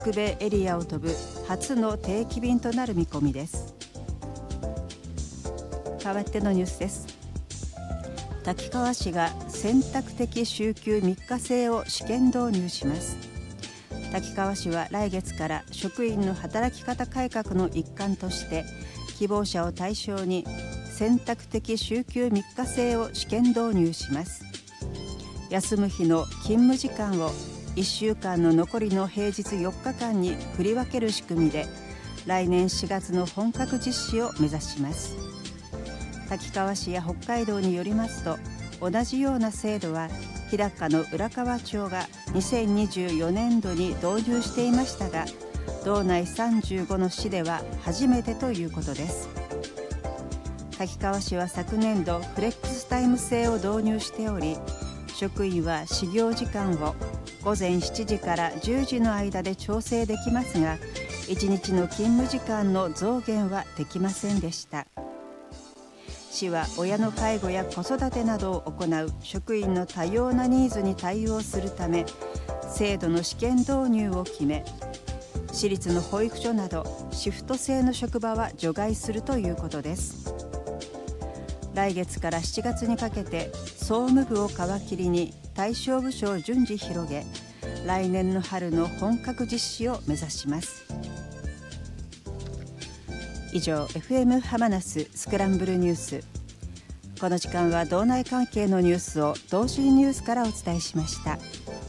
北米エリアを飛ぶ初の定期便となる見込みです。代わってのニュースです。滝川市が選択的週休3日制を試験導入します。滝川市は来月から職員の働き方改革の一環として希望者を対象に選択的週休3日制を試験導入します。休む日の勤務時間を1週間の残りの平日4日間に振り分ける仕組みで来年4月の本格実施を目指します。滝川市や北海道によりますと、同じような制度は日高の浦河町が2024年度に導入していましたが、道内35の市では初めてということです。滝川市は昨年度フレックスタイム制を導入しており、職員は始業時間を午前7時から10時の間で調整できますが、1日の勤務時間の増減はできませんでした。市は親の介護や子育てなどを行う職員の多様なニーズに対応するため、制度の試験導入を決め、私立の保育所などシフト制の職場は除外するということです。来月から7月にかけて総務部を皮切りに対象部署を順次広げ、来年の春の本格実施を目指します。以上、 FM 浜那須スクランブルニュース。この時間は道内関係のニュースを同心ニュースからお伝えしました。